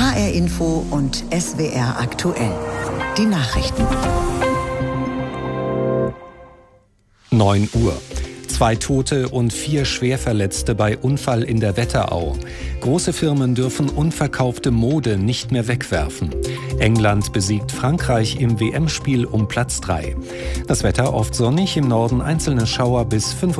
HR Info und SWR aktuell. Die Nachrichten. 9 Uhr. 2 Tote und 4 Schwerverletzte bei Unfall in der Wetterau. Große Firmen dürfen unverkaufte Mode nicht mehr wegwerfen. England besiegt Frankreich im WM-Spiel um Platz 3. Das Wetter oft sonnig, im Norden einzelne Schauer bis 5